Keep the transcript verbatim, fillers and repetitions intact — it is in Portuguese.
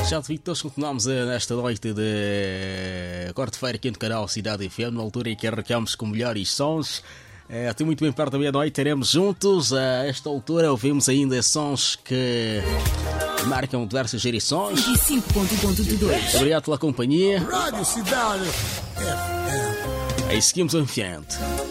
Já te vi que todos continuamos nesta noite de quarta-feira aqui no canal Cidade F M, na altura em que arrancamos com melhores sons. É, até muito bem perto da meia-noite teremos juntos. A esta altura ouvimos ainda sons que marcam diversas gerações. vinte e cinco ponto dois. Obrigado pela companhia. Rádio Cidade F M. Aí seguimos em frente.